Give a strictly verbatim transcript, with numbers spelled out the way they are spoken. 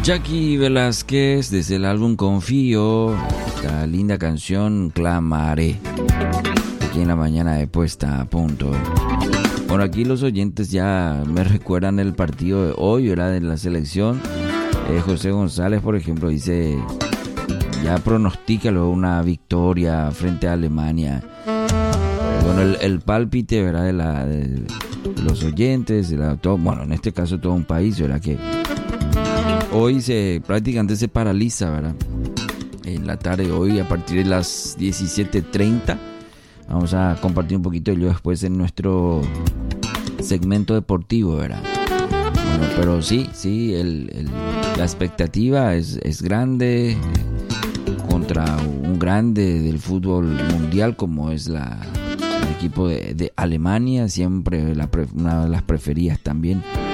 Jackie Velázquez, desde el álbum Confío, esta linda canción Clamaré, aquí en la mañana de Puesta a Punto. Bueno, aquí los oyentes ya me recuerdan el partido de hoy, ¿verdad? De la selección. eh, José González, por ejemplo, dice, ya pronostícalo una victoria frente a Alemania. Eh, bueno, el, el pálpite, ¿verdad? De, la, de los oyentes, de la, todo, bueno, en este caso todo un país, ¿verdad? Que hoy se prácticamente se paraliza, ¿verdad? En la tarde, hoy a partir de las diecisiete treinta, vamos a compartir un poquito yo después en nuestro segmento deportivo, ¿verdad? Bueno, pero sí, sí, el, el, la expectativa es, es grande contra un grande del fútbol mundial como es la, el equipo de, de Alemania, siempre la, una de las preferidas también